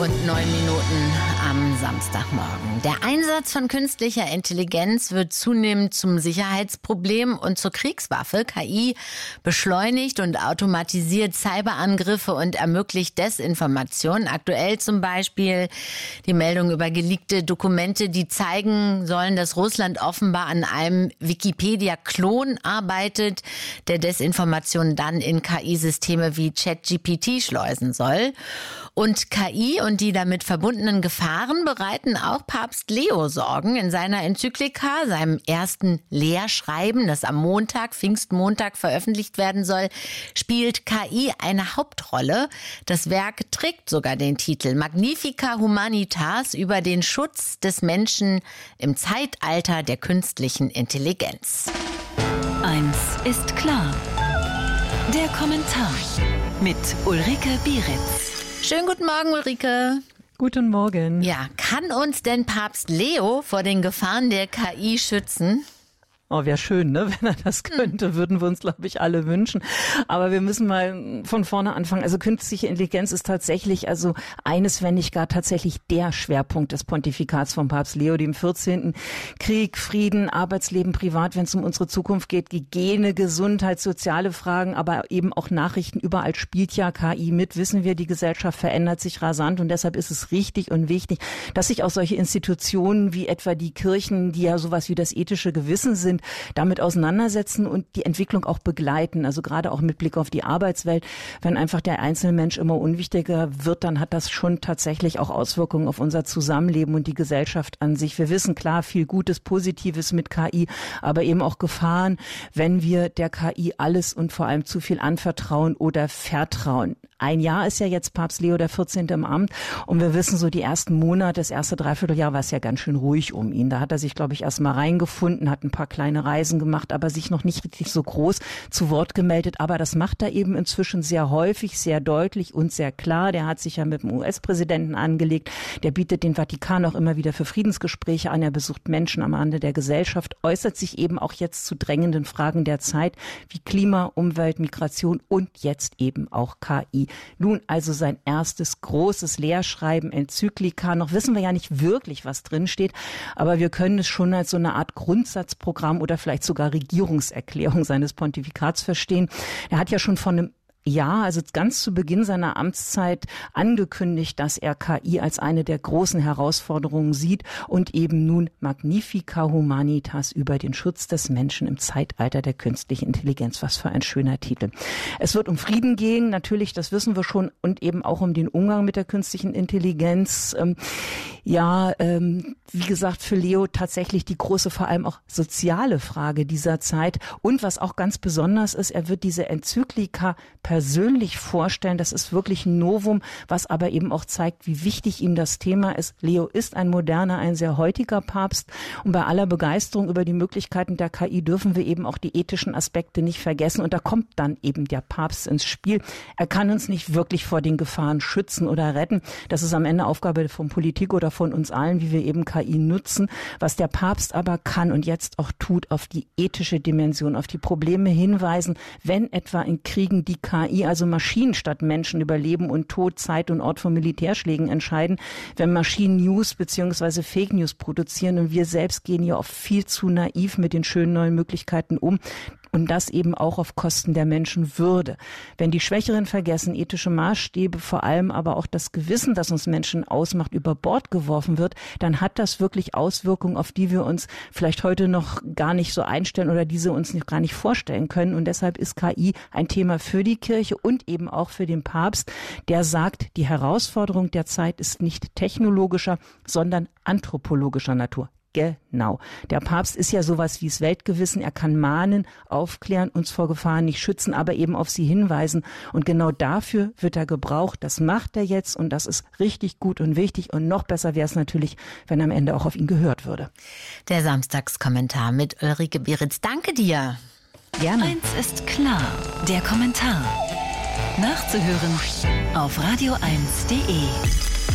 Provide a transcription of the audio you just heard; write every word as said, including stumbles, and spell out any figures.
Und neun Minuten am Samstagmorgen. Der Einsatz von künstlicher Intelligenz wird zunehmend zum Sicherheitsproblem und zur Kriegswaffe. K I beschleunigt und automatisiert Cyberangriffe und ermöglicht Desinformation. Aktuell zum Beispiel die Meldung über geleakte Dokumente, die zeigen sollen, dass Russland offenbar an einem Wikipedia-Klon arbeitet, der Desinformation dann in K I-Systeme wie ChatGPT schleusen soll. Und K I und die damit verbundenen Gefahren bereiten auch Papst Leo Sorgen. In seiner Enzyklika, seinem ersten Lehrschreiben, das am Montag, Pfingstmontag, veröffentlicht werden soll, spielt K I eine Hauptrolle. Das Werk trägt sogar den Titel Magnifica Humanitas über den Schutz des Menschen im Zeitalter der künstlichen Intelligenz. Eins ist klar. Der Kommentar mit Ulrike Bieritz. Schönen guten Morgen, Ulrike. Guten Morgen. Ja, kann uns denn Papst Leo vor den Gefahren der K I schützen? Oh, wäre schön, ne? Wenn er das könnte, würden wir uns, glaube ich, alle wünschen. Aber wir müssen mal von vorne anfangen. Also künstliche Intelligenz ist tatsächlich, also eines, wenn nicht gar tatsächlich der Schwerpunkt des Pontifikats von Papst Leo dem vierzehnten Krieg, Frieden, Arbeitsleben, Privat, wenn es um unsere Zukunft geht, Hygiene, Gesundheit, soziale Fragen, aber eben auch Nachrichten. Überall spielt ja K I mit, wissen wir, die Gesellschaft verändert sich rasant und deshalb ist es richtig und wichtig, dass sich auch solche Institutionen wie etwa die Kirchen, die ja sowas wie das ethische Gewissen sind, damit auseinandersetzen und die Entwicklung auch begleiten. Also gerade auch mit Blick auf die Arbeitswelt. Wenn einfach der einzelne Mensch immer unwichtiger wird, dann hat das schon tatsächlich auch Auswirkungen auf unser Zusammenleben und die Gesellschaft an sich. Wir wissen klar, viel Gutes, Positives mit K I, aber eben auch Gefahren, wenn wir der K I alles und vor allem zu viel anvertrauen oder vertrauen. Ein Jahr ist ja jetzt Papst Leo der vierzehnte im Amt und wir wissen so die ersten Monate, das erste Dreivierteljahr war es ja ganz schön ruhig um ihn. Da hat er sich, glaube ich, erst mal reingefunden, hat ein paar kleine Reisen gemacht, aber sich noch nicht richtig so groß zu Wort gemeldet. Aber das macht er eben inzwischen sehr häufig, sehr deutlich und sehr klar. Der hat sich ja mit dem U S-Präsidenten angelegt. Der bietet den Vatikan auch immer wieder für Friedensgespräche an. Er besucht Menschen am Rande der Gesellschaft, äußert sich eben auch jetzt zu drängenden Fragen der Zeit wie Klima, Umwelt, Migration und jetzt eben auch K I. Nun also sein erstes großes Lehrschreiben, Enzyklika. Noch wissen wir ja nicht wirklich, was drin steht, aber wir können es schon als so eine Art Grundsatzprogramm oder vielleicht sogar Regierungserklärung seines Pontifikats verstehen. Er hat ja schon von einem Ja, also ganz zu Beginn seiner Amtszeit angekündigt, dass er K I als eine der großen Herausforderungen sieht und eben nun Magnifica Humanitas über den Schutz des Menschen im Zeitalter der künstlichen Intelligenz. Was für ein schöner Titel. Es wird um Frieden gehen, natürlich, das wissen wir schon, und eben auch um den Umgang mit der künstlichen Intelligenz. Ähm, ja, ähm, wie gesagt, für Leo tatsächlich die große, vor allem auch soziale Frage dieser Zeit. Und was auch ganz besonders ist, er wird diese Enzyklika persönlich vorstellen. Das ist wirklich ein Novum, was aber eben auch zeigt, wie wichtig ihm das Thema ist. Leo ist ein moderner, ein sehr heutiger Papst. Und bei aller Begeisterung über die Möglichkeiten der K I dürfen wir eben auch die ethischen Aspekte nicht vergessen. Und da kommt dann eben der Papst ins Spiel. Er kann uns nicht wirklich vor den Gefahren schützen oder retten. Das ist am Ende Aufgabe von Politik oder von uns allen, wie wir eben K I nutzen. Was der Papst aber kann und jetzt auch tut, auf die ethische Dimension, auf die Probleme hinweisen, wenn etwa in Kriegen die K I, also Maschinen statt Menschen über Leben und Tod, Zeit und Ort von Militärschlägen entscheiden, wenn Maschinen News bzw. Fake News produzieren und wir selbst gehen ja oft viel zu naiv mit den schönen neuen Möglichkeiten um. Und das eben auch auf Kosten der Menschenwürde. Wenn die Schwächeren vergessen, ethische Maßstäbe, vor allem aber auch das Gewissen, das uns Menschen ausmacht, über Bord geworfen wird, dann hat das wirklich Auswirkungen, auf die wir uns vielleicht heute noch gar nicht so einstellen oder diese uns noch gar nicht vorstellen können. Und deshalb ist K I ein Thema für die Kirche und eben auch für den Papst, der sagt, die Herausforderung der Zeit ist nicht technologischer, sondern anthropologischer Natur. Genau. Der Papst ist ja sowas wie das Weltgewissen. Er kann mahnen, aufklären, uns vor Gefahren nicht schützen, aber eben auf sie hinweisen. Und genau dafür wird er gebraucht. Das macht er jetzt und das ist richtig gut und wichtig. Und noch besser wäre es natürlich, wenn am Ende auch auf ihn gehört würde. Der Samstagskommentar mit Ulrike Bieritz. Danke dir. Gerne. Eins ist klar. Der Kommentar. Nachzuhören auf radio eins punkt de.